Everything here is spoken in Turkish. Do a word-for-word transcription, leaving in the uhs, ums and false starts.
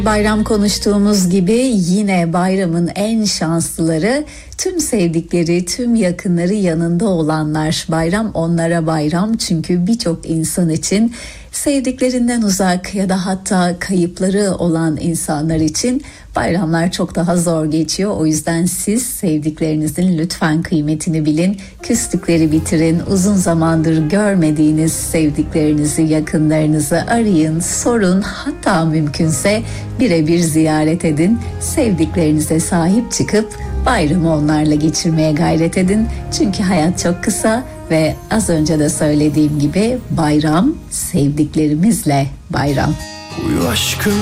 Bayram konuştuğumuz gibi yine bayramın en şanslıları tüm sevdikleri, tüm yakınları yanında olanlar. Bayram onlara bayram, çünkü birçok insan için sevdiklerinden uzak ya da hatta kayıpları olan insanlar için bayramlar çok daha zor geçiyor. O yüzden siz sevdiklerinizin lütfen kıymetini bilin. Küslükleri bitirin. Uzun zamandır görmediğiniz sevdiklerinizi, yakınlarınızı arayın, sorun. Hatta mümkünse birebir ziyaret edin. Sevdiklerinize sahip çıkıp bayramı onlarla geçirmeye gayret edin. Çünkü hayat çok kısa ve az önce de söylediğim gibi bayram sevdiklerimizle bayram. Uyu aşkım.